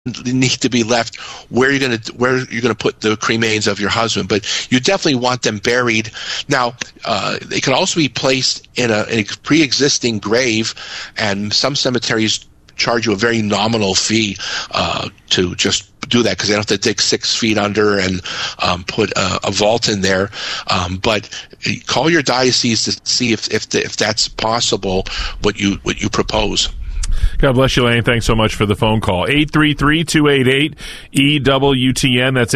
need to be left where you're going to put the cremains of your husband, but you definitely want them buried. Now, they can also be placed in a pre-existing grave, and some cemeteries charge you a very nominal fee to just do that, because they don't have to dig 6 feet under and put a vault in there. But call your diocese to see if that's possible, what you propose. God bless you, Lane. Thanks so much for the phone call. 833-288-EWTN. That's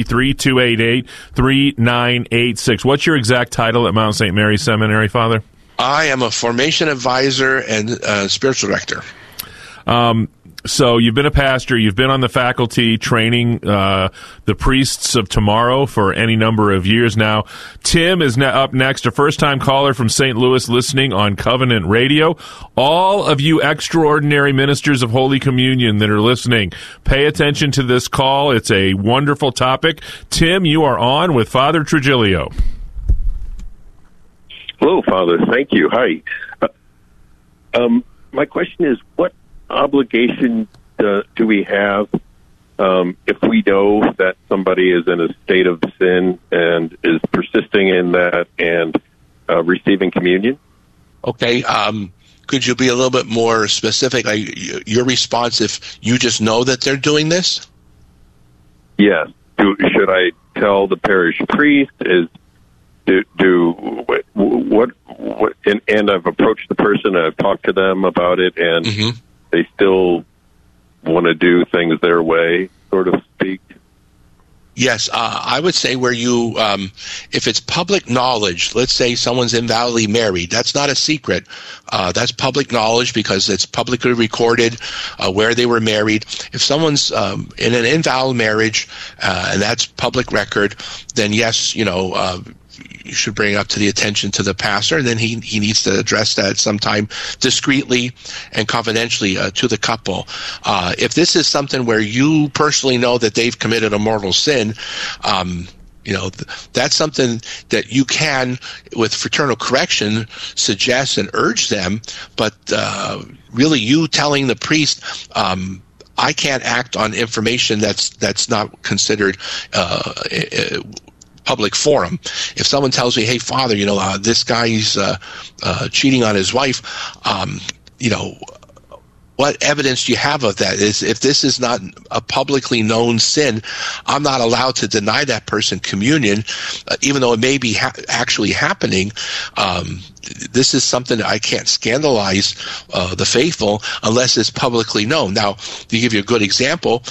833-288-3986. What's your exact title at Mount St. Mary's Seminary, Father? I am a formation advisor and spiritual director. So you've been a pastor, you've been on the faculty training the priests of tomorrow for any number of years now. Tim is up next, a first-time caller from St. Louis listening on Covenant Radio. All of you extraordinary ministers of Holy Communion that are listening, pay attention to this call. It's a wonderful topic. Tim, you are on with Father Trigilio. Hello, Father. Thank you. Hi. My question is, what obligation do we have if we know that somebody is in a state of sin and is persisting in that and receiving communion? Okay. Could you be a little bit more specific? Your response, if you just know that they're doing this? Yes. Should I tell the parish priest? And I've approached the person, I've talked to them about it, and they still want to do things their way, sort of speak. Yes, I would say where you, if it's public knowledge, let's say someone's invalidly married, that's not a secret. That's public knowledge because it's publicly recorded where they were married. If someone's in an invalid marriage and that's public record, then yes, you should bring it up to the attention to the pastor, and then he needs to address that sometime discreetly and confidentially to the couple. If this is something where you personally know that they've committed a mortal sin, that's something that you can, with fraternal correction, suggest and urge them. But really, you telling the priest, I can't act on information that's not considered public forum. If someone tells me, hey, Father, this guy's cheating on his wife, what evidence do you have of that? If this is not a publicly known sin, I'm not allowed to deny that person communion, even though it may be actually happening. This is something that I can't scandalize the faithful unless it's publicly known. Now, to give you a good example,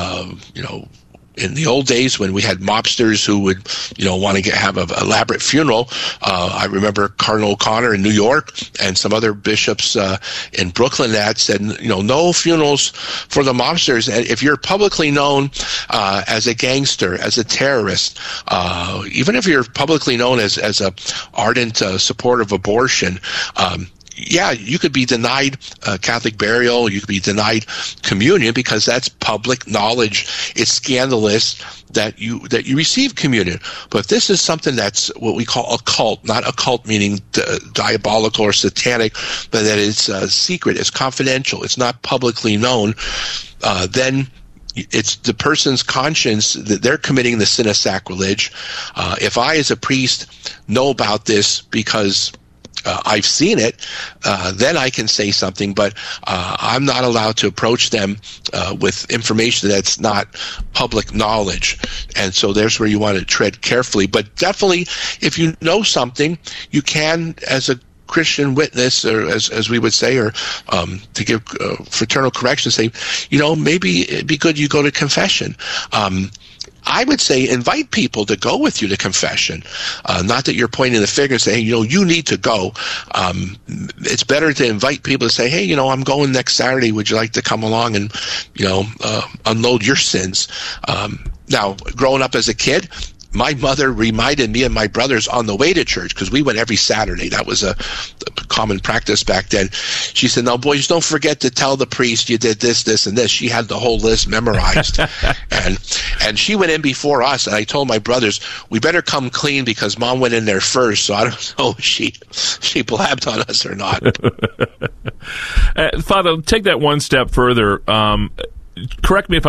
in the old days when we had mobsters who would, want to have an elaborate funeral, I remember Cardinal O'Connor in New York and some other bishops in Brooklyn that said, no funerals for the mobsters. And if you're publicly known as a gangster, as a terrorist, even if you're publicly known as a ardent supporter of abortion, you could be denied Catholic burial. You could be denied communion because that's public knowledge. It's scandalous that you receive communion. But if this is something that's what we call occult, not occult meaning diabolical or satanic, but that it's secret, it's confidential, it's not publicly known, then it's the person's conscience that they're committing the sin of sacrilege. If I, as a priest, know about this because I've seen it, then I can say something, but I'm not allowed to approach them with information that's not public knowledge. And so there's where you want to tread carefully. But definitely, if you know something, you can, as a Christian witness, or as we would say, or to give fraternal correction, say, maybe it'd be good you go to confession. I would say invite people to go with you to confession. Not that you're pointing the finger and saying, you need to go. It's better to invite people to say, hey, I'm going next Saturday. Would you like to come along and, unload your sins? Now, growing up as a kid, my mother reminded me and my brothers on the way to church, because we went every Saturday. That was a common practice back then. She said, "Now, boys, don't forget to tell the priest you did this, this, and this." She had the whole list memorized. and she went in before us, and I told my brothers, we better come clean because Mom went in there first, so I don't know if she blabbed on us or not. Father, take that one step further. correct me if